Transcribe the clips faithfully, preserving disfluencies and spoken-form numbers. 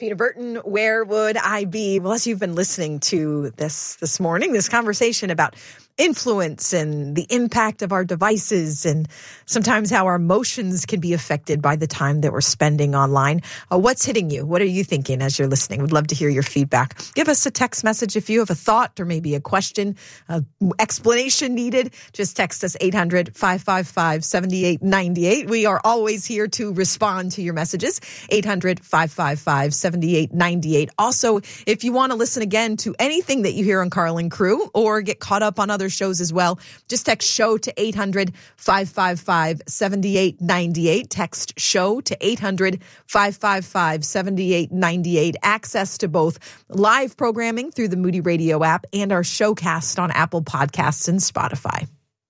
Peter Burton, where would I be? Well, as you've been listening to this this morning, this conversation about influence and the impact of our devices and sometimes how our emotions can be affected by the time that we're spending online. Uh, what's hitting you? What are you thinking as you're listening? We'd love to hear your feedback. Give us a text message if you have a thought or maybe a question, uh, explanation needed. Just text us eight hundred, five five five, seven eight nine eight. We are always here to respond to your messages. eight hundred, five five five, seven eight nine eight. Also, if you want to listen again to anything that you hear on Karl and Crew or get caught up on other shows as well, just text show to eight hundred, five five five, seven eight nine eight. Text show to eight hundred, five five five, seven eight nine eight. Access to both live programming through the Moody Radio app and our showcast on Apple Podcasts and Spotify.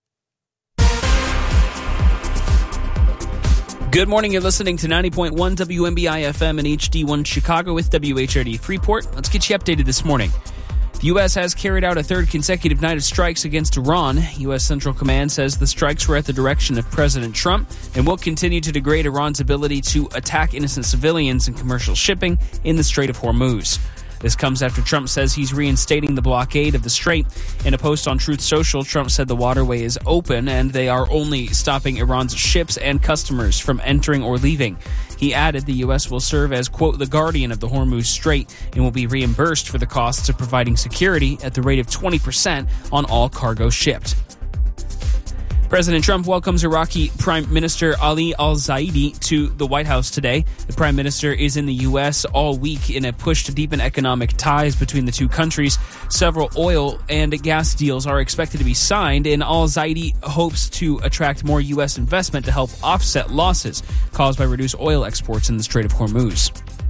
Good morning. You're listening to ninety point one W M B I F M and H D one Chicago with W H R D Freeport. Let's get you updated this morning. The U S has carried out a third consecutive night of strikes against Iran. U S Central Command says the strikes were at the direction of President Trump and will continue to degrade Iran's ability to attack innocent civilians and commercial shipping in the Strait of Hormuz. This comes after Trump says he's reinstating the blockade of the strait. In a post on Truth Social, Trump said the waterway is open and they are only stopping Iran's ships and customers from entering or leaving. He added the U S will serve as, quote, the guardian of the Hormuz Strait and will be reimbursed for the costs of providing security at the rate of twenty percent on all cargo shipped. President Trump welcomes Iraqi Prime Minister Ali al-Zaidi to the White House today. The Prime Minister is in the U S all week in a push to deepen economic ties between the two countries. Several oil and gas deals are expected to be signed, and al-Zaidi hopes to attract more U S investment to help offset losses caused by reduced oil exports in the Strait of Hormuz.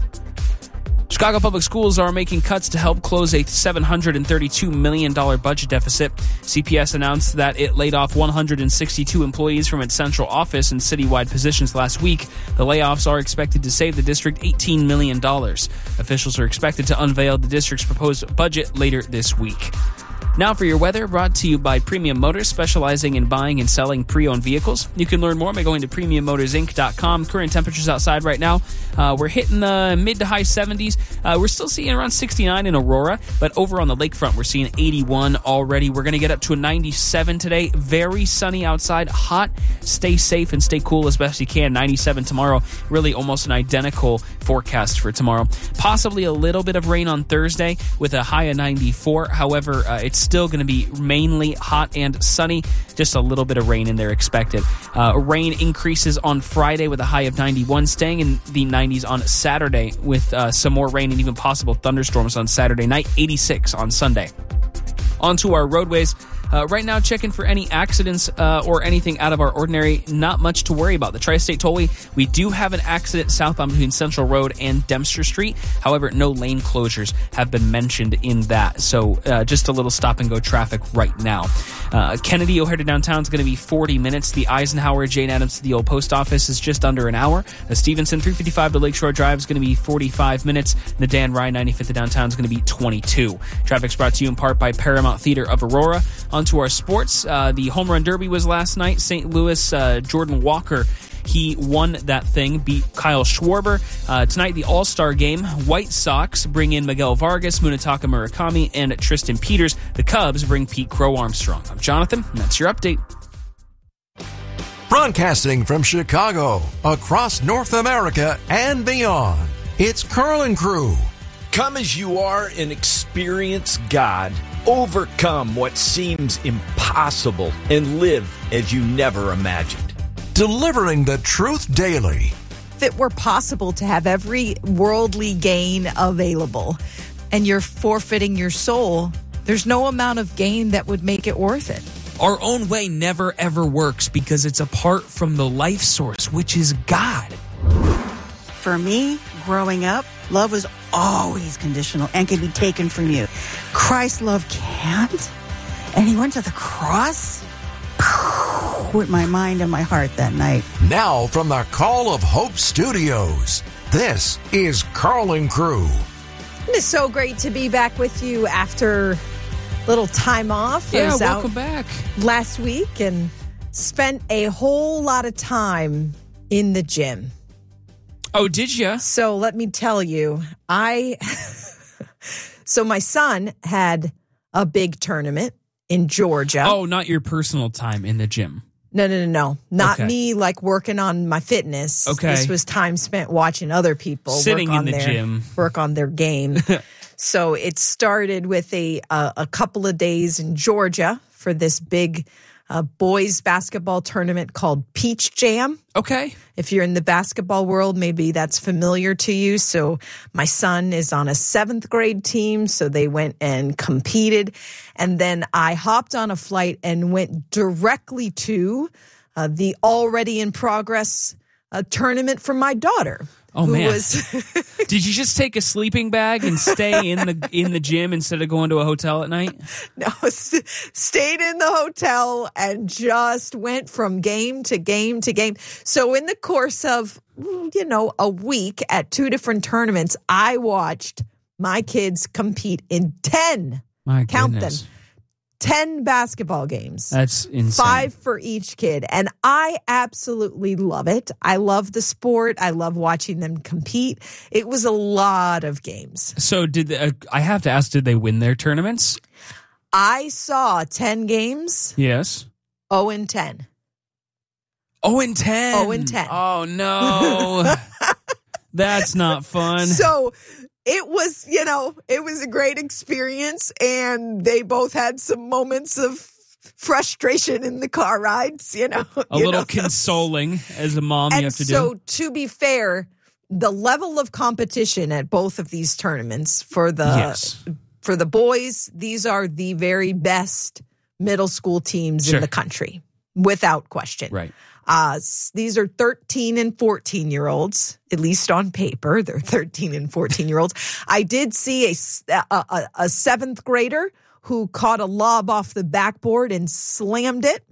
Chicago Public Schools are making cuts to help close a seven hundred thirty-two million dollars budget deficit. C P S announced that it laid off one hundred sixty-two employees from its central office and citywide positions last week. The layoffs are expected to save the district eighteen million dollars. Officials are expected to unveil the district's proposed budget later this week. Now for your weather, brought to you by Premium Motors, specializing in buying and selling pre-owned vehicles. You can learn more by going to premium motors inc dot com. Current temperatures outside right now, uh, we're hitting the mid to high seventies. Uh, we're still seeing around sixty-nine in Aurora, but over on the lakefront, we're seeing eighty-one already. We're going to get up to a ninety-seven today. Very sunny outside, hot. Stay safe and stay cool as best you can. ninety-seven tomorrow. Really almost an identical forecast for tomorrow. Possibly a little bit of rain on Thursday with a high of ninety-four. However, uh, it's still going to be mainly hot and sunny. Just a little bit of rain in there expected. Uh, rain increases on Friday with a high of ninety-one, staying in the nineties on Saturday with uh, some more rain and even possible thunderstorms on Saturday night. eighty-six on Sunday. On to our roadways. Uh, right now, checking for any accidents uh, or anything out of our ordinary. Not much to worry about. The Tri-State Tollway, we do have an accident southbound between Central Road and Dempster Street. However, no lane closures have been mentioned in that. So uh, just a little stop-and-go traffic right now. Uh, Kennedy O'Hare to downtown is going to be forty minutes. The Eisenhower, Jane Addams to the old post office is just under an hour. The Stevenson three fifty-five to Lakeshore Drive is going to be forty-five minutes. The Dan Ryan ninety-fifth to downtown is going to be twenty-two. Traffic's brought to you in part by Paramount Theater of Aurora. On to our sports. Uh, the Home Run Derby was last night. Saint Louis, uh, Jordan Walker, he won that thing, beat Kyle Schwarber. Uh, tonight, the All-Star Game. White Sox bring in Miguel Vargas, Munetaka Murakami, and Tristan Peters. The Cubs bring Pete Crow Armstrong. I'm Jonathan, and that's your update. Broadcasting from Chicago, across North America and beyond, it's Karl and Crew. Come as you are and experience God. Overcome what seems impossible and live as you never imagined. Delivering the truth daily. If it were possible to have every worldly gain available and you're forfeiting your soul, there's no amount of gain that would make it worth it. Our own way never ever works because it's apart from the life source, which is God. For me, growing up, love was always conditional and could be taken from you. Christ's love can't. And he went to the cross with my mind and my heart that night. Now from the Call of Hope Studios, this is Karl and Crew. It is so great to be back with you after a little time off. Yeah, I was welcome out back. last week and spent a whole lot of time in the gym. Oh, did you? So let me tell you, I, so my son had a big tournament in Georgia. Oh, not your personal time in the gym. No, no, no, no. Not Okay. me like working on my fitness. Okay. This was time spent watching other people Sitting work in on the their, gym. work on their game. So it started with a, a a couple of days in Georgia for this big uh, boys basketball tournament called Peach Jam. Okay. If you're in the basketball world, maybe that's familiar to you. So my son is on a seventh grade team, so they went and competed. And then I hopped on a flight and went directly to uh, the already in progress uh, tournament for my daughter. Oh, who man. Was Did you just take a sleeping bag and stay in the in the gym instead of going to a hotel at night? no, st- stayed in the hotel and just went from game to game to game. So in the course of, you know, a week at two different tournaments, I watched my kids compete in ten, My count goodness. them, ten basketball games. That's insane. Five for each kid. And I absolutely love it. I love the sport. I love watching them compete. It was a lot of games. So did the, uh, I have to ask, did they win their tournaments? I saw ten games, Yes. oh and ten. Oh, and ten. Oh, and ten. Oh, no. That's not fun. So it was, you know, it was a great experience, and they both had some moments of frustration in the car rides, you know. a you little know. consoling as a mom you And have to so, do. to be fair, the level of competition at both of these tournaments for the Yes. for the boys, these are the very best middle school teams Sure. in the country, without question. Right. Uh, s- these are thirteen and fourteen year olds, at least on paper. They're thirteen and fourteen year olds. I did see a, s- a, a- a seventh grader who caught a lob off the backboard and slammed it.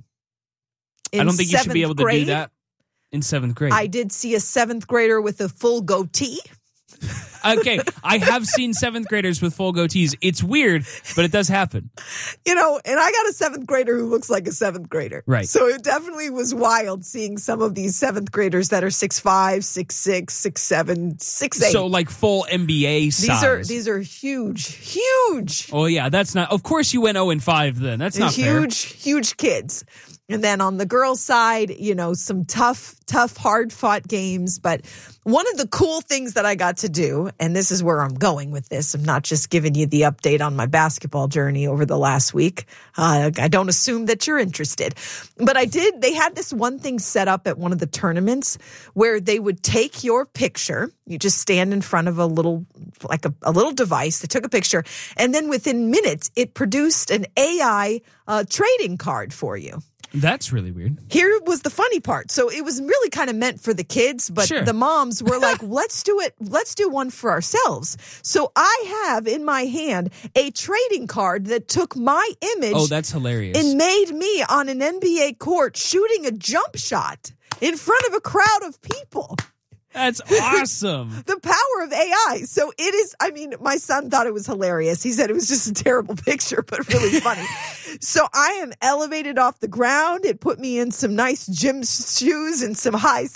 I in don't think you should be seventh able to grade. do that in seventh grade. I did see a seventh grader with a full goatee. Okay, I have seen seventh graders with full goatees. It's weird, but it does happen. You know, and I got a seventh grader who looks like a seventh grader. Right. So it definitely was wild seeing some of these seventh graders that are six five, six six, six seven, six eight. So like full N B A size. These are these are huge, huge, Oh yeah, that's not. Of course, you went zero and five. Then that's not fair. huge, huge kids. And then on the girls' side, you know, some tough, tough, hard-fought games. But one of the cool things that I got to do, and this is where I'm going with this, I'm not just giving you the update on my basketball journey over the last week. Uh, I don't assume that you're interested. But I did, they had this one thing set up at one of the tournaments where they would take your picture. You just stand in front of a little, like a, a little device. They took a picture. And then within minutes, it produced an A I uh, trading card for you. That's really weird. Here was the funny part. So it was really kind of meant for the kids, but Sure. the moms were like, let's do it. Let's do one for ourselves. So I have in my hand a trading card that took my image Oh, that's hilarious. and made me on an N B A court shooting a jump shot in front of a crowd of people. That's awesome. The power of A I. So it is, I mean, my son thought it was hilarious. He said it was just a terrible picture, but really funny. So I am elevated off the ground. It put me in some nice gym shoes and some high